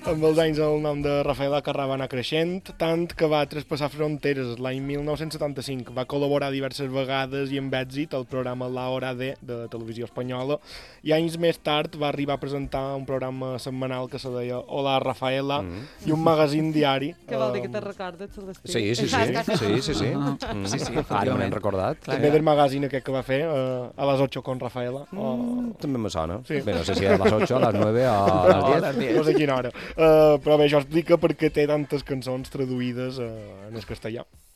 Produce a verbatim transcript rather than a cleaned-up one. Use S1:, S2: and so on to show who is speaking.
S1: Amb els anys el nom de Rafaela Carrà va anar creixent, tant que va traspassar fronteres. L'any mil nou-cents setanta-cinc va col·laborar diverses vegades i amb èxit al programa La Hora D de Televisió Espanyola, i anys més tard va arribar a presentar un programa setmanal que se deia Hola Rafaela, mm. i un magazín diari.
S2: Que vol dir que te recordes, Celestí?
S3: Sí, sí, sí, sí, sí, sí. Mm.
S4: Sí, sí,
S3: Ara me n'he recordat.
S1: També del magazín aquest que va fer, uh, a les ocho con Rafaela. O...
S3: Mm, també me sona.
S1: Sí.
S3: Bé, no sé si a les ocho, a les nueve o a les diez.
S1: No sé quina hora. Uh, però bé, això explica per què té tantes cançons traduïdes uh, en el castellà.